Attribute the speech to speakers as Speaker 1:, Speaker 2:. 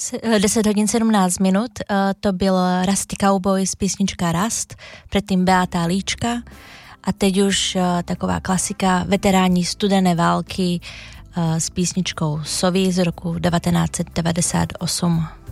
Speaker 1: 10 hodin 17 minut, to byl Rusty Cowboy z písnička Rust, předtím Beata Líčka a teď už taková klasika veteráni studené války s písničkou Soví z roku 1998.